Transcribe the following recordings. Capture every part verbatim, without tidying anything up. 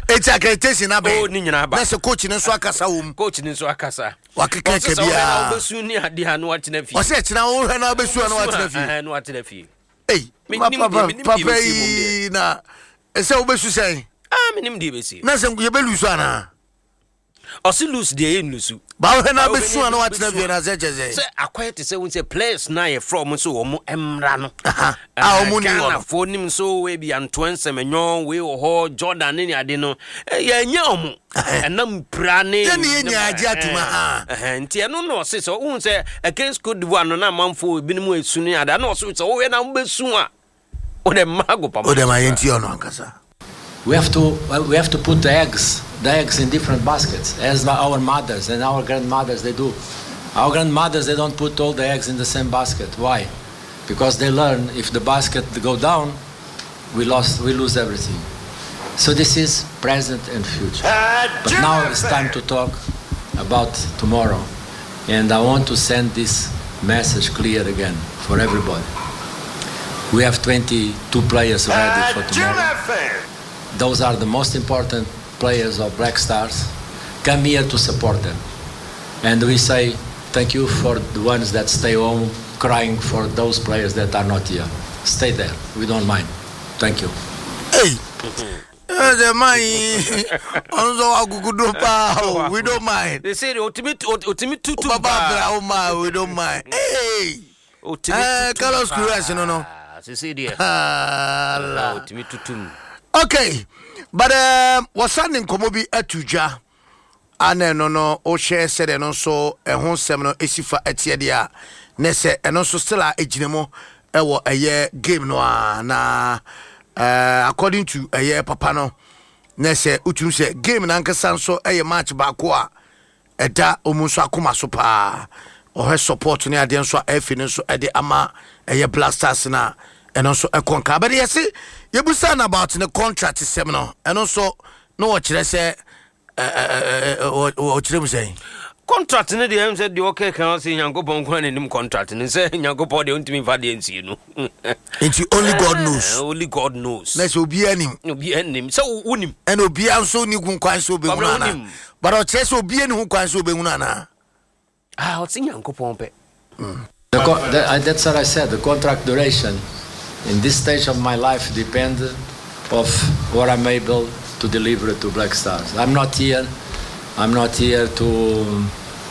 It's accreditation abe. Oh ni nyina ba. Na se coach ni so akasa wom. Coach ni so akasa. Wakeka ke bia. Na obesu ni ade ha no watena fi. O se kina wo hwe na obesu na watena fi. Eh no watena fi. Eh, papa papa na ese obesu sen. Ah minim di besi. Na se ye be lusu ana. O se lusu de ye lusu. Ba wo hwe na obesu na watena fi na se cheze. Se akwete se won se players na ye from so wo mo emra no. Ah o mo ni wo. Na fo nim so we bia ntwense menyo we wo ho Jordan ni ade no. Ye nya omo. Enam pra ne. Ye ni nya age atuma ha. Eh nti eno no se so won se against Cote d'Ivoire no na manfo ebinim esu ni ade na so so we na mbesu a. O de mago pa. O de ma yenti ono ankasa. We have to we have to put the eggs, the eggs in different baskets, as our mothers and our grandmothers they do. Our grandmothers they don't put all the eggs in the same basket. Why? Because they learn if the basket go down, we lost, we lose everything. So this is present and future. But now it's time to talk about tomorrow, and I want to send this message clear again for everybody. We have twenty-two players ready for tomorrow. Those are the most important players of Black Stars. Come here to support them. And we say thank you for the ones that stay home crying for those players that are not here. Stay there. We don't mind. Thank you. Hey. The money. We don't mind. They say the ultimate ultimate two two. We don't mind. Hey. Ultimate Carlos Cruz, no no. They say there. Ultimate two two. Okay, but um, what's happening? Komobi etuja, ane no no. O share said and also a home seminar esifa etiadia. Nese and also still a ejinemo. Ewo a year game no na. Uh, according to a year papano. Nese utum se game na ankasan so a match bakwa. Eda omuso akuma sopa. O her support ni adian so efin so ede ama a year blasters na. And also a conquer. But yes, you be saying about the contract seminar, and also no what you say. What you say? Contract in the end said the okay can see Yanko Pong in him contract and say Yanko Podi on to me for the N C, you know. It's only God knows. Only God knows. Let's be any. No be any. So win him. And will be so new quite so big. But I'll chase will be any who quite so big. I'll sing Yanko Pompe. That's what I said. The contract duration in this stage of my life depends of what I'm able to deliver to Black Stars. I'm not here. I'm not here to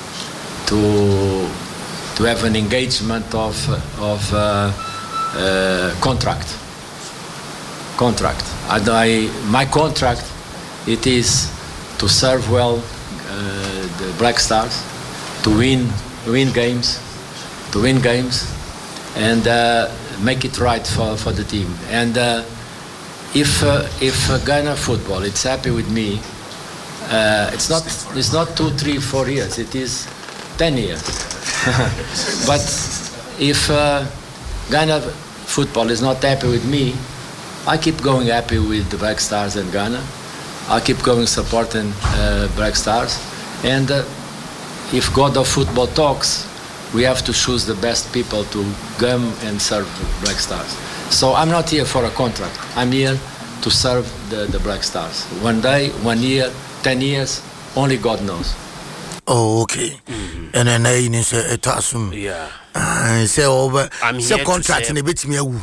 to to have an engagement of of uh, uh, contract. Contract. I, I, my contract it is to serve well uh, the Black Stars, to win win games, to win games, and. Uh, make it right for, for the team. And uh, if uh, if uh, Ghana football it's happy with me, uh, it's not it's not two, three, four years. It is ten years. But if uh, Ghana football is not happy with me, I keep going happy with the Black Stars and Ghana. I keep going supporting uh, Black Stars. And uh, if God of Football talks, we have to choose the best people to come and serve Black Stars. So I'm not here for a contract. I'm here to serve the, the Black Stars. One day, one year, ten years, only God knows. Oh, okay. Mm-hmm. And then I say it assume. Yeah. I say over. I'm say here contract to in a bit me.